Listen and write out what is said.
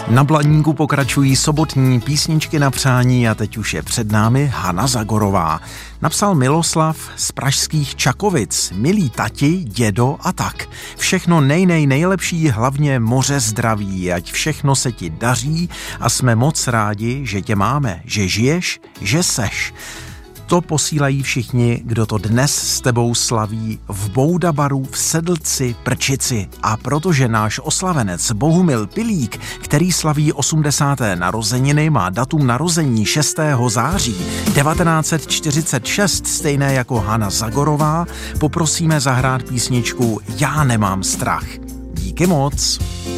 Na Blaníku pokračují sobotní písničky na přání a teď už je před námi Hana Zagorová. Napsal Miloslav z pražských Čakovic. Milí tati, dědo a tak. Všechno nejlepší, hlavně moře zdraví, ať všechno se ti daří a jsme moc rádi, že tě máme, že žiješ, že seš. To posílají všichni, kdo to dnes s tebou slaví v Boudabaru, v Sedlci, Prčici. A protože náš oslavenec Bohumil Pilík, který slaví 80. narozeniny, má datum narození 6. září 1946, stejné jako Hana Zagorová, poprosíme zahrát písničku Já nemám strach. Díky moc.